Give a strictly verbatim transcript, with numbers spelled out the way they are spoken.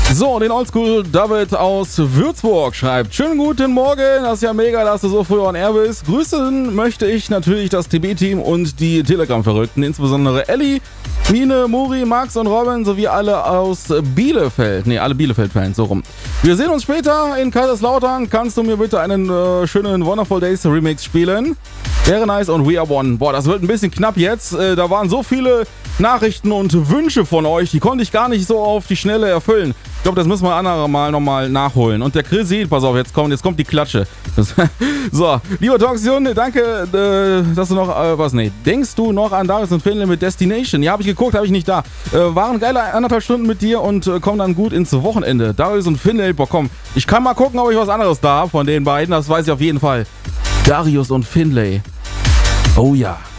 So, den Oldschool David aus Würzburg schreibt: Schönen guten Morgen, das ist ja mega, dass du so früh on air bist. Grüßen möchte ich natürlich das T B-Team und die Telegram-Verrückten, insbesondere Elli, Mine, Muri, Max und Robin sowie alle aus Bielefeld. Ne, alle Bielefeld-Fans, so rum. Wir sehen uns später in Kaiserslautern. Kannst du mir bitte einen äh, schönen Wonderful Days Remix spielen? Wäre nice und we are one. Boah, das wird ein bisschen knapp jetzt. Äh, da waren so viele Nachrichten und Wünsche von euch, die konnte ich gar nicht so auf die Schnelle erfüllen. Ich glaube, das müssen wir ein anderes Mal nochmal nachholen. Und der Chrissy, pass auf, jetzt kommt, jetzt kommt die Klatsche. Das, so, lieber Talksion, danke, äh, dass du noch, äh, was, nee, denkst du noch an Darius und Finlay mit Destination? Ja, habe ich geguckt, habe ich nicht da. Äh, waren geile anderthalb Stunden mit dir und äh, kommen dann gut ins Wochenende. Darius und Finlay, boah, komm, ich kann mal gucken, ob ich was anderes da habe von den beiden, das weiß ich auf jeden Fall. Darius und Finlay. Oh ja.